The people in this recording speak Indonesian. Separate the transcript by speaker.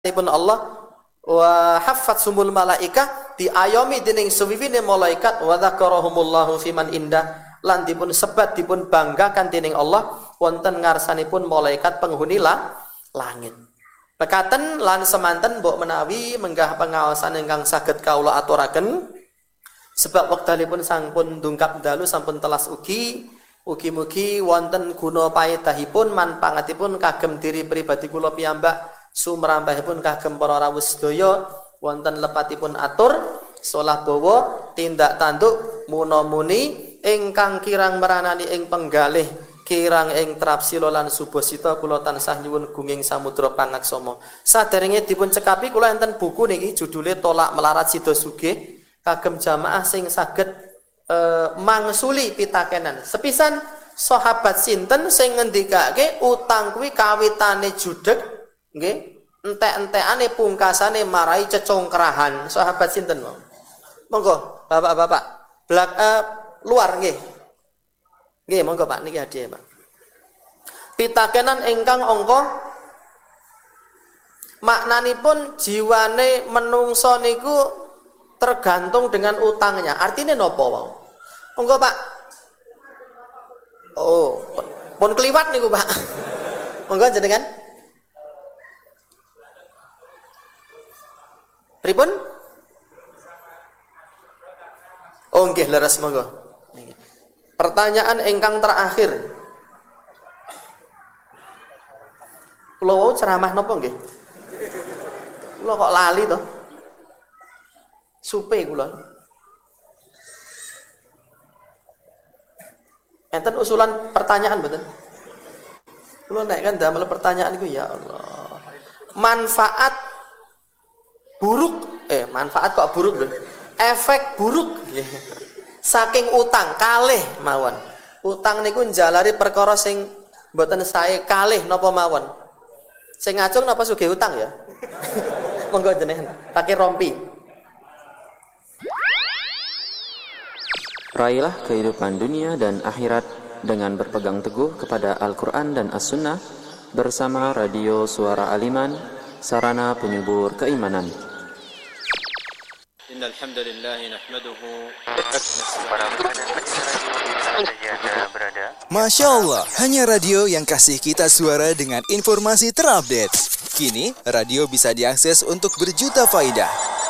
Speaker 1: pun Allah wa haffatsumul malaikah diayomi dening suwiwine malaikat wa dzakarahumullahu fiman indah lan dipun sebat dipun banggakan dening Allah wonten ngarsanipun malaikat penghuni langit. Bekaten lan semanten mbok menawi menggah pengaosan ingkang saged kawula aturaken sebab wektalipun sampun ndungkap dalu sampun telas ugi-mugi wonten guna paedahipun manfaatipun kagem diri pribadi kula piyambak sumrambahipun kagem para rawuh sedaya wonten lepatipun atur solah bawa tindak tanduk munamuni ingkang kirang meranani ing penggalih kirang ing trapsila lan subasita kula tansah nyuwun gunging samudra pangaksama. Saderenge dipun cekapi kula enten buku niki judule Tolak Melarat Sida Sugih kagem jamaah sing saged mangsuli pitakenan. Sepisan sahabat sinten sing ngendikake utang kuwi kawitane judeg nggih, entek-entekane pungkasane marai cecongkrahan. Sahabat sinten, Bang? Monggo, Bapak-bapak. Luar nggih. Nggih, monggo Pak niki hadiah, Pak. Pitakenan ingkang angka maknanipun jiwane menungso niku tergantung dengan utangnya. Artinya napa, Bang? Monggo, Pak. Oh, pun kliwat niku, Pak. Monggo jenengan. Pripun? Oh nggih leres monggo. Pertanyaan ingkang terakhir. Kula wau ceramah napa nggih? Kula kok lali to? Supe kula. Enten usulan pertanyaan mboten? Kula nek kan damel pertanyaan iku ya Allah. Manfaat buruk, manfaat kok buruk lho. Efek buruk saking utang kalih mawon. Utang niku njalari perkara sing mboten sae kalih napa mawon. Sing ngacung napa sugih utang ya? Monggo jenengan pakai rompi.
Speaker 2: Raihlah kehidupan dunia dan akhirat dengan berpegang teguh kepada Al-Quran dan As-Sunnah bersama Radio Suara Aliman, sarana penyubur keimanan.
Speaker 3: Innal hamdalillah nahmaduhu.
Speaker 4: Masya Allah, hanya radio yang kasih kita suara dengan informasi terupdate. Kini, radio bisa diakses untuk berjuta faedah.